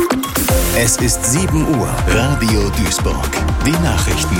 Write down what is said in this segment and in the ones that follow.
Es ist 7 Uhr. Radio Duisburg. Die Nachrichten.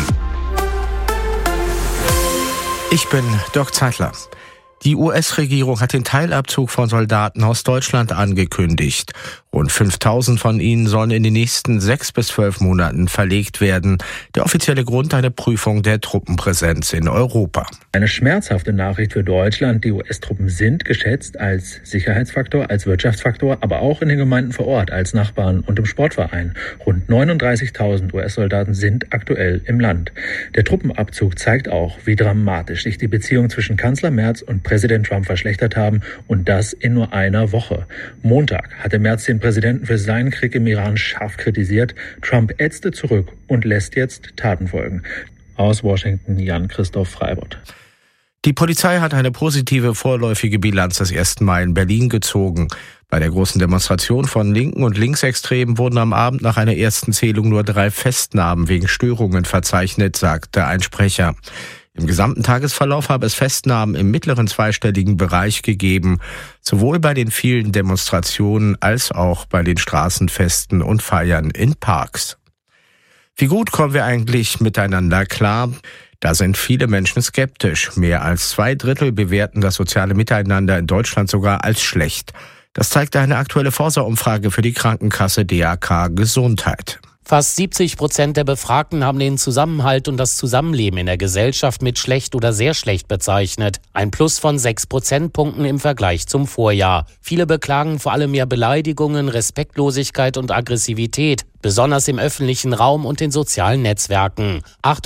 Ich bin Dirk Zeitler. Die US-Regierung hat den Teilabzug von Soldaten aus Deutschland angekündigt. Rund 5.000 von ihnen sollen in den nächsten 6 bis 12 Monaten verlegt werden. Der offizielle Grund: eine Prüfung der Truppenpräsenz in Europa. Eine schmerzhafte Nachricht für Deutschland. Die US-Truppen sind geschätzt als Sicherheitsfaktor, als Wirtschaftsfaktor, aber auch in den Gemeinden vor Ort, als Nachbarn und im Sportverein. Rund 39.000 US-Soldaten sind aktuell im Land. Der Truppenabzug zeigt auch, wie dramatisch sich die Beziehungen zwischen Kanzler Merz und Präsident Trump verschlechtert haben, und das in nur einer Woche. Montag hatte Merz den Präsidenten für seinen Krieg im Iran scharf kritisiert. Trump ätzte zurück und lässt jetzt Taten folgen. Aus Washington, Jan-Christoph Freibott. Die Polizei hat eine positive vorläufige Bilanz des 1. Mai in Berlin gezogen. Bei der großen Demonstration von Linken und Linksextremen wurden am Abend nach einer ersten Zählung nur 3 Festnahmen wegen Störungen verzeichnet, sagte ein Sprecher. Im gesamten Tagesverlauf habe es Festnahmen im mittleren zweistelligen Bereich gegeben, sowohl bei den vielen Demonstrationen als auch bei den Straßenfesten und Feiern in Parks. Wie gut kommen wir eigentlich miteinander klar? Da sind viele Menschen skeptisch. Mehr als 2/3 bewerten das soziale Miteinander in Deutschland sogar als schlecht. Das zeigt eine aktuelle Forsa-Umfrage für die Krankenkasse DAK Gesundheit. Fast 70% der Befragten haben den Zusammenhalt und das Zusammenleben in der Gesellschaft mit schlecht oder sehr schlecht bezeichnet. Ein Plus von 6 Prozentpunkten im Vergleich zum Vorjahr. Viele beklagen vor allem mehr Beleidigungen, Respektlosigkeit und Aggressivität, besonders im öffentlichen Raum und den sozialen Netzwerken.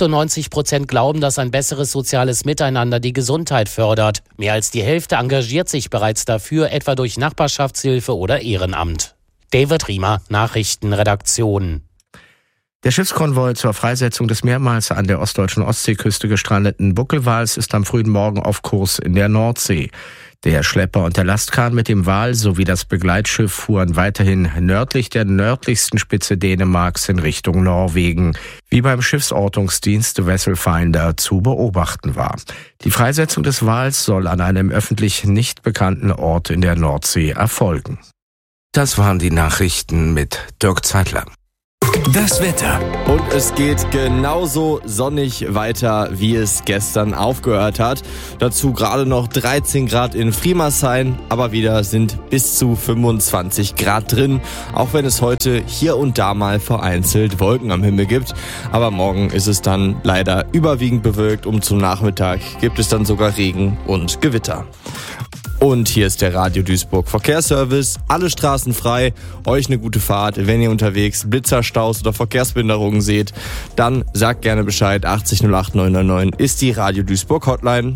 98% glauben, dass ein besseres soziales Miteinander die Gesundheit fördert. Mehr als die Hälfte engagiert sich bereits dafür, etwa durch Nachbarschaftshilfe oder Ehrenamt. David Riemer, Nachrichtenredaktion. Der Schiffskonvoi zur Freisetzung des mehrmals an der ostdeutschen Ostseeküste gestrandeten Buckelwals ist am frühen Morgen auf Kurs in der Nordsee. Der Schlepper und der Lastkahn mit dem Wal sowie das Begleitschiff fuhren weiterhin nördlich der nördlichsten Spitze Dänemarks in Richtung Norwegen, wie beim Schiffsortungsdienst Vessel Finder zu beobachten war. Die Freisetzung des Wals soll an einem öffentlich nicht bekannten Ort in der Nordsee erfolgen. Das waren die Nachrichten mit Dirk Zeitler. Das Wetter. Und es geht genauso sonnig weiter, wie es gestern aufgehört hat. Dazu gerade noch 13 Grad in Friedrichshain, aber wieder sind bis zu 25 Grad drin. Auch wenn es heute hier und da mal vereinzelt Wolken am Himmel gibt. Aber morgen ist es dann leider überwiegend bewölkt und zum Nachmittag gibt es dann sogar Regen und Gewitter. Und hier ist der Radio Duisburg Verkehrsservice. Alle Straßen frei. Euch eine gute Fahrt. Wenn ihr unterwegs Blitzerstaus oder Verkehrsbehinderungen seht, dann sagt gerne Bescheid. 80 08 999 ist die Radio Duisburg Hotline.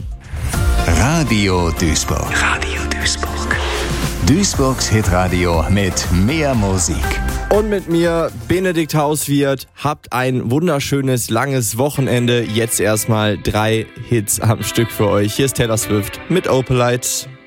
Radio Duisburg. Radio Duisburg. Duisburgs Hitradio mit mehr Musik. Und mit mir, Benedikt Hauswirt. Habt ein wunderschönes, langes Wochenende. Jetzt erstmal 3 Hits am Stück für euch. Hier ist Taylor Swift mit Opalite.